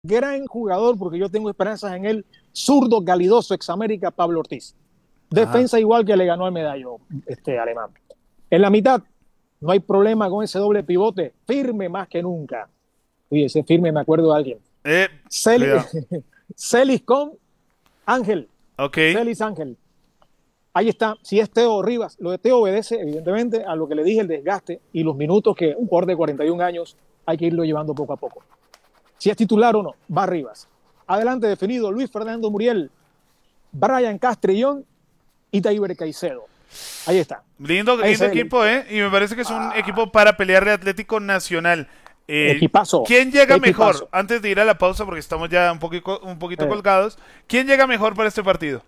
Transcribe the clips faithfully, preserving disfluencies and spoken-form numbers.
gran jugador, porque yo tengo esperanzas en él, zurdo, calidoso, ex América, Pablo Ortiz. Defensa Ajá. igual que le ganó al medallo este alemán. En la mitad, no hay problema con ese doble pivote, firme más que nunca. Oye, ese firme me acuerdo de alguien. Eh, Celis, Celis con Ángel. Ok. Celis Ángel. Ahí está. Si es Teo Rivas, lo de Teo obedece evidentemente a lo que le dije, el desgaste y los minutos que un jugador de cuarenta y un años hay que irlo llevando poco a poco. Si es titular o no, va Rivas. Adelante definido Luis Fernando Muriel, Brian Castrillón y Taiber Caicedo. Ahí está. Lindo, lindo equipo, ¿eh? Y me parece que es un ah. equipo para pelearle Atlético Nacional. Eh, equipazo. ¿Quién llega equipazo. mejor? Antes de ir a la pausa, porque estamos ya un poquito, un poquito eh. colgados. ¿Quién llega mejor para este partido?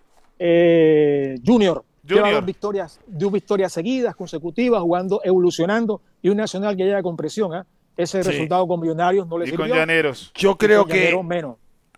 Eh, Junior. Junior. Lleva dos victorias, dos victorias seguidas, consecutivas, jugando, evolucionando. Y un Nacional que llega con presión, ¿eh? Ese sí. resultado con Millonarios no le y sirvió. Y con Llaneros. Yo creo que Llaneros menos.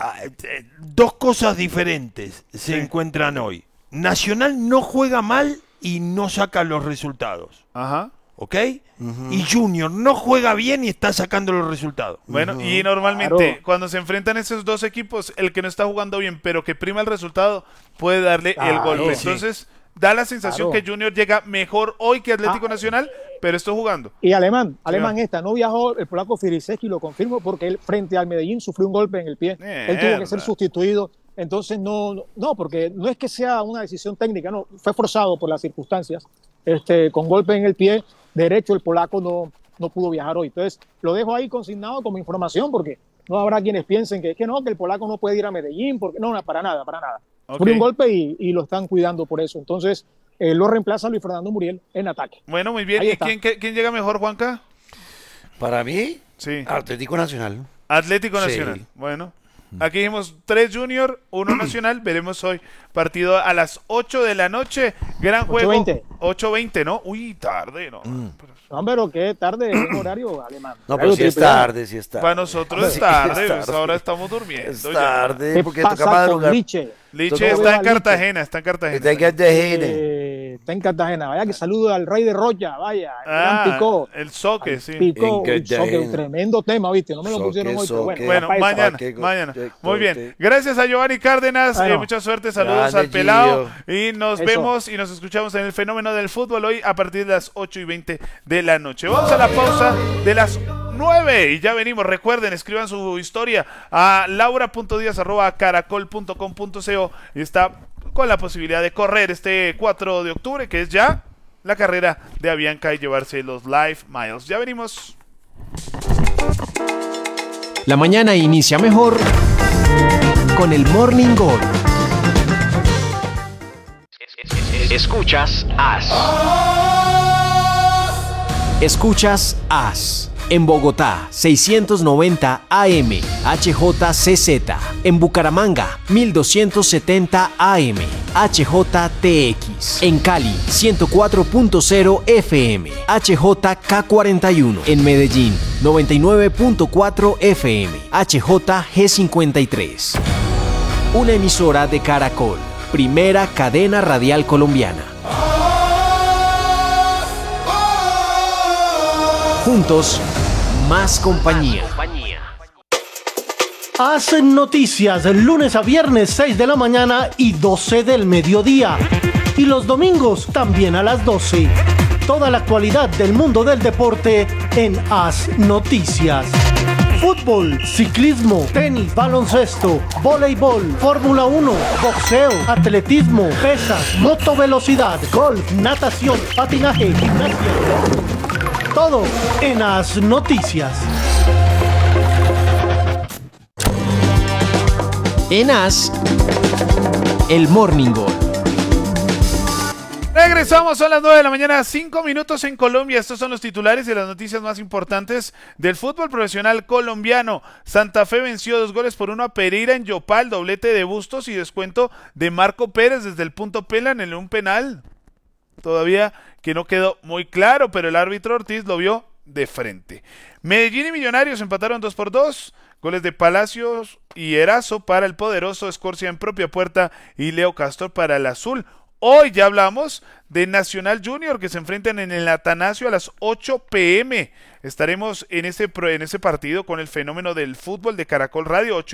Dos cosas diferentes se sí. encuentran hoy. Nacional no juega mal y no saca los resultados. Ajá. ¿Ok? Uh-huh. Y Junior no juega bien y está sacando los resultados. Bueno, uh-huh. y normalmente claro. cuando se enfrentan esos dos equipos, el que no está jugando bien, pero que prima el resultado, puede darle claro, el golpe. Sí. Entonces, da la sensación claro. que Junior llega mejor hoy que Atlético ah. Nacional, pero está jugando. Y Alemán, Alemán sí. esta, no viajó el polaco Firiseski, lo confirmo, porque él frente al Medellín sufrió un golpe en el pie. Mierda. Él tuvo que ser sustituido. Entonces, no, no, porque no es que sea una decisión técnica, no, fue forzado por las circunstancias. Este, con golpe en el pie derecho, el polaco no, no pudo viajar hoy. Entonces, lo dejo ahí consignado como información, porque no habrá quienes piensen que es que no, que el polaco no puede ir a Medellín, porque no, no para nada, para nada. Okay. Fue un golpe y, y lo están cuidando por eso. Entonces, eh, lo reemplaza Luis Fernando Muriel en ataque. Bueno, muy bien. Ahí ¿Y quién, quién llega mejor, Juanca? Para mí, sí. Atlético Nacional. Atlético Nacional, sí. Bueno. Aquí dijimos tres Junior, uno Nacional. Veremos hoy partido a las ocho de la noche. Gran juego. ocho veinte, ¿no? Uy, tarde, ¿no? Mm. No, pero qué tarde en horario alemán. No, pero si es tarde, si es tarde. Para nosotros es tarde, es tarde. Ahora estamos durmiendo. Es tarde, ya. porque toca madrugar. Liche, Liche está en Cartagena, está en Cartagena. Está en Cartagena. Eh, está en Cartagena. Vaya que saludo al rey de Rocha, vaya. El ah, gran Picó. El Soque, sí. Picó, el Soque, un tremendo tema, ¿viste? No me lo soque, pusieron hoy, soque. pero bueno. Bueno, mañana, soque, mañana. soque, Muy bien. Gracias a Giovanni Cárdenas, bueno. eh, mucha suerte, saludos Grande al pelado. Gio. Y nos Eso. vemos y nos escuchamos en el fenómeno del fútbol hoy a partir de las ocho y veinte de la noche. Vamos a la pausa de las nueve y ya venimos. Recuerden, escriban su historia a laura punto díaz arroba caracol punto com punto co y está con la posibilidad de correr este cuatro de octubre, que es ya la carrera de Avianca y llevarse los Life Miles. Ya venimos. La mañana inicia mejor con el Morning Gol. Escuchas A S. Escuchas A S. En Bogotá, seiscientos noventa A M, H J C Z. En Bucaramanga, mil doscientos setenta A M, H J T X. En Cali, ciento cuatro punto cero F M, H J K cuarenta y uno. En Medellín, noventa y nueve punto cuatro F M, H J G cincuenta y tres. Una emisora de Caracol, primera cadena radial colombiana. Juntos, más compañía. Hacen noticias lunes a viernes seis de la mañana y doce del mediodía. Y los domingos también a las doce. Toda la actualidad del mundo del deporte en As Noticias. Fútbol, ciclismo, tenis, baloncesto, voleibol, Fórmula uno, boxeo, atletismo, pesas, motovelocidad, golf, natación, patinaje, gimnasia. Todo en As Noticias. En A S, el Morning Gol. Regresamos a las nueve de la mañana, cinco minutos en Colombia. Estos son los titulares de las noticias más importantes del fútbol profesional colombiano. Santa Fe venció dos goles por uno a Pereira en Yopal, doblete de Bustos y descuento de Marco Pérez desde el punto penal en un penal. Todavía que no quedó muy claro, pero el árbitro Ortiz lo vio de frente. Medellín y Millonarios empataron dos por dos. Goles de Palacios y Erazo para el poderoso, Escorcia en propia puerta y Leo Castor para el azul. Hoy ya hablamos de Nacional Junior, que se enfrentan en el Atanasio a las ocho pe eme. Estaremos en ese, en ese partido con el fenómeno del fútbol de Caracol Radio, ocho